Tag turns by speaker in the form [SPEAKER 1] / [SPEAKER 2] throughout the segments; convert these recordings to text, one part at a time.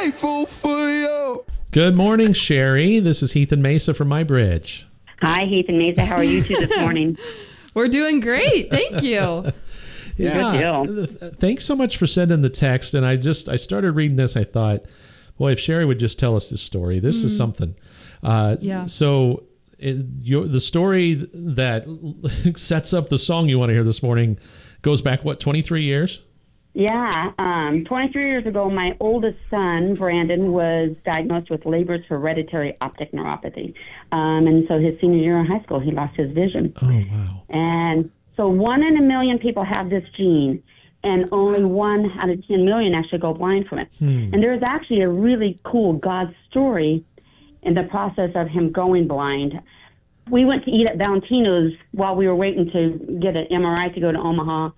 [SPEAKER 1] grateful for you.
[SPEAKER 2] Good morning, Sherry. This is Heath and Mesa from My Bridge.
[SPEAKER 3] Hi, Heath and Mesa. How are you two this morning?
[SPEAKER 4] We're doing great. Thank you.
[SPEAKER 2] Yeah.
[SPEAKER 3] Good deal.
[SPEAKER 2] Thanks so much for sending the text. And I started reading this. I thought, boy, if Sherry would just tell us this story, this is something. So the story that sets up the song you want to hear this morning goes back, 23 years?
[SPEAKER 3] Yeah. 23 years ago, my oldest son, Brandon, was diagnosed with Leber's hereditary optic neuropathy. And so his senior year in high school, he lost his vision.
[SPEAKER 2] Oh, wow.
[SPEAKER 3] And so 1 in a million people have this gene, and only 1 out of 10 million actually go blind from it. And there is actually a really cool God story in the process of him going blind. We went to eat at Valentino's while we were waiting to get an MRI to go to Omaha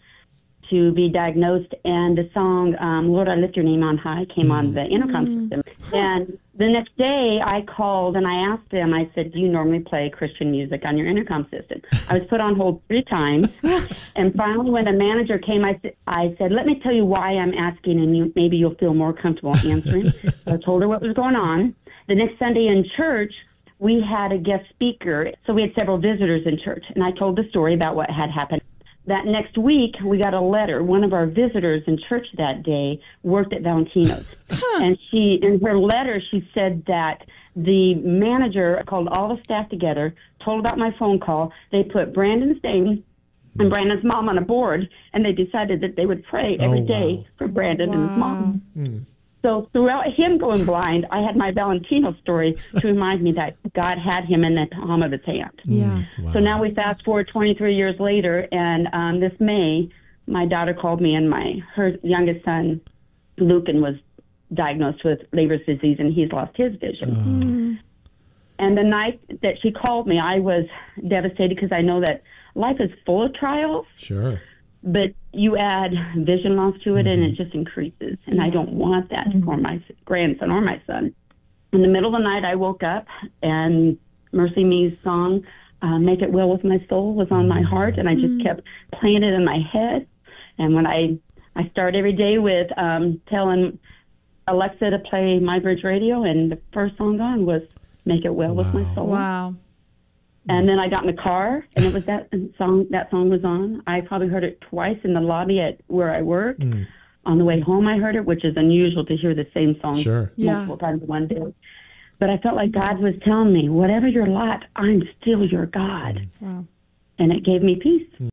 [SPEAKER 3] to be diagnosed, and the song Lord, I Lift Your Name on High came on the intercom system. And the next day I called and I asked him, I said, do you normally play Christian music on your intercom system? I was put on hold 3 times, and finally when the manager came, I said, let me tell you why I'm asking, and maybe you'll feel more comfortable answering. So I told her what was going on. The next Sunday in church, we had a guest speaker, so we had several visitors in church, and I told the story about what had happened. That next week, we got a letter. One of our visitors in church that day worked at Valentino's. And in her letter, she said that the manager called all the staff together, told about my phone call. They put Brandon's name and Brandon's mom on a board, and they decided that they would pray every day for Brandon and his mom. So throughout him going blind, I had my Valentino story to remind me that God had him in the palm of his hand.
[SPEAKER 4] Yeah.
[SPEAKER 2] Wow.
[SPEAKER 3] So now we fast forward 23 years later, and this May, my daughter called me, and her youngest son, Lucan, was diagnosed with Leber's disease, and he's lost his vision. And the night that she called me, I was devastated because I know that life is full of trials.
[SPEAKER 2] Sure.
[SPEAKER 3] But you add vision loss to it, and it just increases. And I don't want that for my grandson or my son. In the middle of the night, I woke up, and Mercy Me's song, Make It Well With My Soul, was on my heart, and I just kept playing it in my head. And when I start every day with telling Alexa to play My Bridge Radio, and the first song on was Make It Well With My Soul.
[SPEAKER 4] Wow.
[SPEAKER 3] And then I got in the car, and it was that song was on. I probably heard it twice in the lobby at where I work. On the way home, I heard it, which is unusual to hear the same song multiple times in one day. But I felt like God was telling me, whatever your lot, I'm still your God.
[SPEAKER 4] Wow.
[SPEAKER 3] And it gave me peace.